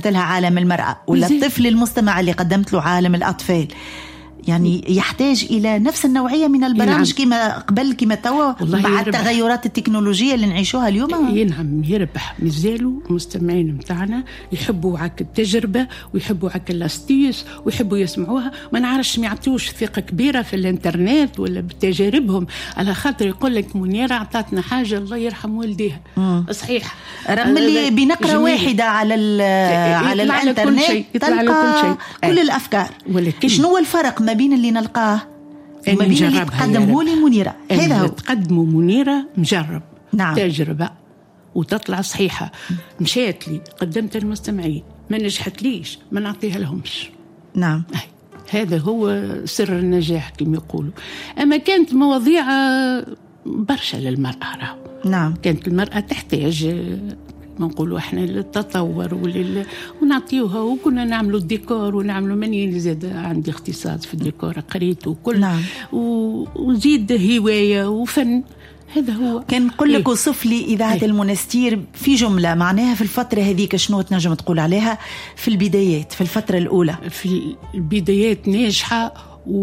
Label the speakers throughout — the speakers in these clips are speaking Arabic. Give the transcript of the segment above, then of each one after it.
Speaker 1: قدمت لها عالم المرأة، ولا الطفل المستمع اللي قدمت له عالم الأطفال، يعني يحتاج إلى نفس النوعية من البرامج كما قبل كما توا مع التغيرات التكنولوجية اللي نعيشوها اليوم.
Speaker 2: ينعم يربح. مازالوا مستمعين متاعنا يحبوا عك التجربة ويحبوا عك الاستيس ويحبوا يسمعوها. ما نعرفش ما يعطيوش ثقة كبيرة في الانترنت ولا بتجاربهم، على خاطر يقول لك منيرة عطاتنا حاجة الله يرحم والديها. صحيح،
Speaker 1: رغم اللي بنقرأ واحدة على الانترنت تلقى كل الأفكار. شنو الفرق ما بين اللي نلقاه وما بين اللي تقدمه لي منيرة؟ هذا هو
Speaker 2: تقدمه منيرة مجرب.
Speaker 1: نعم.
Speaker 2: تجربة وتطلع صحيحة. مشيت لي قدمت المستمعين ما نجحت ليش ما نعطيها لهمش.
Speaker 1: نعم.
Speaker 2: هذا هو سر النجاح كما يقولوا. أما كانت مواضيع برشا للمرأة.
Speaker 1: نعم.
Speaker 2: كانت المرأة تحتاج ما نقولوا احنا للتطور ونعطيوها، وكنا نعملوا الديكور ونعملوا مني زاد عندي اختصاص في الديكور قريت وكل.
Speaker 1: نعم.
Speaker 2: وزيد هواية وفن. هذا هو.
Speaker 1: كان نقول لك وصف لي إذاعة المنستير في جملة معناها في الفترة هذيك شنو تنجم تقول عليها في البدايات في الفترة الأولى؟
Speaker 2: في البدايات ناجحة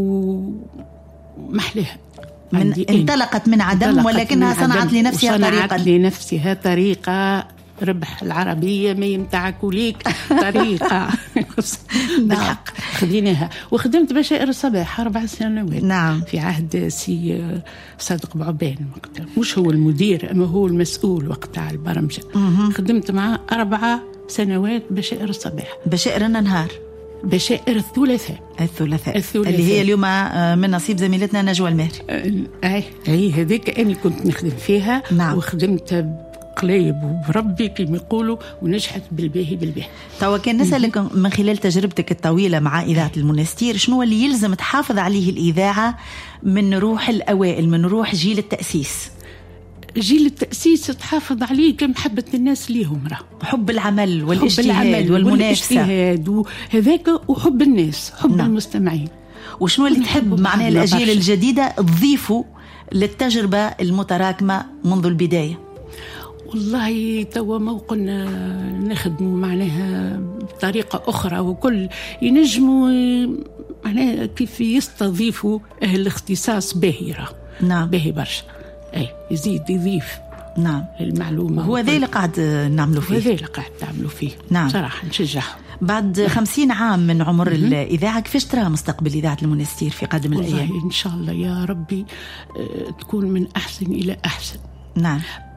Speaker 2: ومحلها.
Speaker 1: انطلقت من عدم ولكنها صنعت
Speaker 2: لنفسها طريقة ربح العربية ما يمتعك وليك طريقة. بالحق خديناها وخدمت بشائر الصباح 4 سنوات.
Speaker 1: نعم.
Speaker 2: في عهد سي صادق بعبان وقتها، مش هو المدير أما هو المسؤول وقتها على البرمجة. خدمت معه 4 سنوات بشائر الصباح.
Speaker 1: بشائر النهار،
Speaker 2: بشائر الثلاثاء
Speaker 1: اللي هي اليوم من نصيب زميلتنا نجوى المهري.
Speaker 2: أي هذيك أنا كنت نخدم فيها.
Speaker 1: نعم.
Speaker 2: وخدمت قليب وبربي كما يقولوا ونجحت بالباهي.
Speaker 1: توا كان نسألك من خلال تجربتك الطويلة مع إذاعة المنستير شنو اللي يلزم تحافظ عليه الإذاعة من روح الأوائل، من روح جيل التأسيس؟
Speaker 2: جيل التأسيس تحافظ عليه كمحبة الناس ليهم،
Speaker 1: حب العمل والاجتهاد والمنافسة
Speaker 2: وهذاك، وحب الناس، حب المستمعين.
Speaker 1: وشنو اللي تحب معناه الأجيال الجديدة تضيفوا للتجربة المتراكمة منذ البداية؟
Speaker 2: والله توا موقعنا نخدموا معناها بطريقة أخرى، وكل ينجموا معناها كيف يستضيفوا أهل الاختصاص باهرة.
Speaker 1: نعم.
Speaker 2: باهي برشا. يزيد يضيف.
Speaker 1: نعم.
Speaker 2: المعلومة.
Speaker 1: هو ذا اللي قاعد نعملوا فيه.
Speaker 2: نعم. صراحة نشجعه.
Speaker 1: بعد 50 عام من عمر الإذاعة كيفاش ترى مستقبل إذاعة المنستير في قادم الأيام؟
Speaker 2: إن شاء الله يا ربي تكون من أحسن إلى أحسن.
Speaker 1: نعم.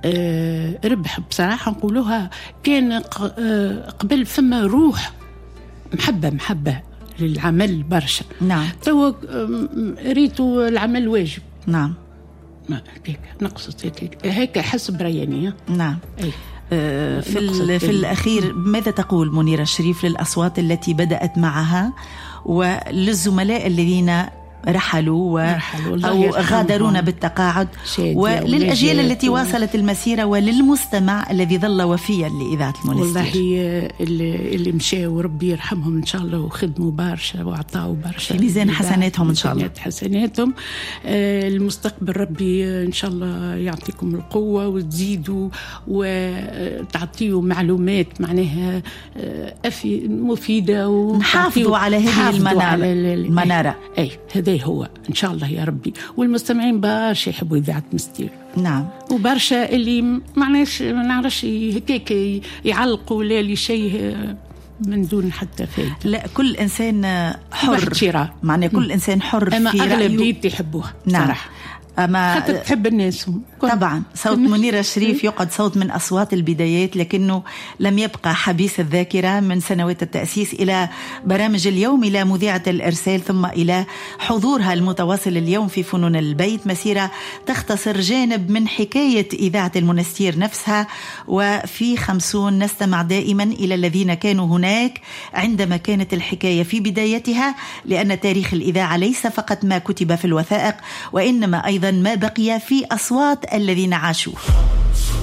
Speaker 2: ربح بصراحة نقولوها كان قبل فما روح محبة للعمل برشا.
Speaker 1: نعم.
Speaker 2: تو ريتو العمل واجب.
Speaker 1: نعم.
Speaker 2: نقصت هيك حسب رأيي.
Speaker 1: نعم. في الأخير ماذا تقول منيرة الشريف للأصوات التي بدأت معها وللزملاء الذين رحلوا أو غادرونا بالتقاعد، وللأجيال التي واصلت المسيرة وللمستمع الذي ظل وفيا لإذاعة المنستير؟
Speaker 2: والله اللي مشاوا ربي يرحمهم إن شاء الله وخدموا برشا وعطاوا برشا
Speaker 1: ميزان حسناتهم إن شاء الله.
Speaker 2: حسناتهم. المستقبل ربي إن شاء الله يعطيكم القوة وتزيدوا وتعطيوا معلومات معناها مفيدة
Speaker 1: ونحافظوا على هذه المنارة.
Speaker 2: هذا هو إن شاء الله يا ربي. والمستمعين برشا يحبوا إذاعة منستير.
Speaker 1: نعم.
Speaker 2: وبرشا اللي ما نعرفش هكاك يعلقوا ولا لشيء من دون حتى فايدة.
Speaker 1: لا، كل إنسان حر، معناه كل إنسان حر في رأيه.
Speaker 2: أما أغلبية يحبوها.
Speaker 1: نعم.
Speaker 2: صراحة.
Speaker 1: أما
Speaker 2: تحب الناس
Speaker 1: طبعا. صوت منيرة الشريف يقعد صوت من أصوات البدايات، لكنه لم يبقى حبيس الذاكرة من سنوات التأسيس إلى برامج اليوم، إلى مذيعة الإرسال، ثم إلى حضورها المتواصل اليوم في فنون البيت. مسيرة تختصر جانب من حكاية إذاعة المنستير نفسها. وفي 50 نستمع دائما إلى الذين كانوا هناك عندما كانت الحكاية في بدايتها، لأن تاريخ الإذاعة ليس فقط ما كتب في الوثائق، وإنما أيضا ما بقي في أصوات الذين عاشوه.